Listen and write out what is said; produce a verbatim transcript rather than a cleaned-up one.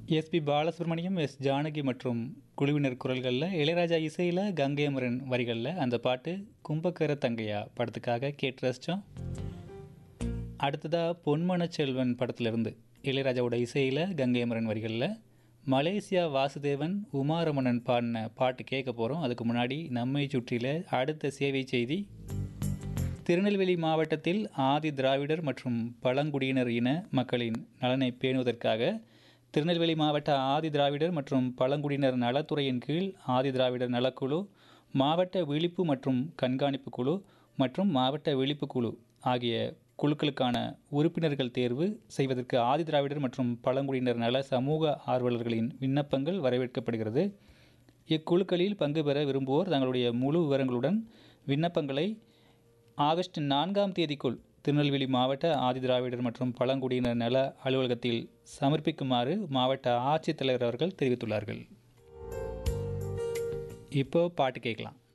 SP Balasubramaniam, S Janaki மற்றும் குழுவினர் குரல்களில், இளையராஜா இசையில் கங்கை அமரன் வரிகளில் அந்த பாட்டு கும்பக்கர தங்கையா படத்துக்காக கேட்டு ரசித்தோம். அடுத்ததாக பொன்மனச் செல்வன் படத்திலிருந்து இளையராஜாவோட இசையில் கங்கை அமரன் வரிகளில் மலேசியா வாசுதேவன் உமாரமணன் பாடின பாட்டு கேட்க போகிறோம். அதுக்கு முன்னாடி நம்மை சுற்றில அடுத்த சேவை செய்தி. திருநெல்வேலி மாவட்டத்தில் ஆதி திராவிடர் மற்றும் பழங்குடியினர் இன மக்களின் நலனை பேணுவதற்காக திருநெல்வேலி மாவட்ட ஆதி திராவிடர் மற்றும் பழங்குடியினர் நலத்துறையின் கீழ் ஆதி திராவிடர் நலக்குழு, மாவட்ட விழிப்பு மற்றும் கண்காணிப்பு குழு மற்றும் மாவட்ட விழிப்பு குழு ஆகிய குழுக்களுக்கான உறுப்பினர்கள் தேர்வு செய்வதற்கு ஆதி திராவிடர் மற்றும் பழங்குடியினர் நல சமூக ஆர்வலர்களின் விண்ணப்பங்கள் வரவேற்கப்படுகிறது. இக்குழுக்களில் பங்கு பெற விரும்புவோர் தங்களுடைய முழு விவரங்களுடன் விண்ணப்பங்களை ஆகஸ்ட் நான்காம் தேதிக்குள் திருநெல்வேலி மாவட்ட ஆதி திராவிடர் மற்றும் பழங்குடியினர் நல அலுவலகத்தில் சமர்ப்பிக்குமாறு மாவட்ட ஆட்சித்தலைவர் அவர்கள் தெரிவித்துள்ளார்கள். இப்போ பாட்டு கேட்கலாம்.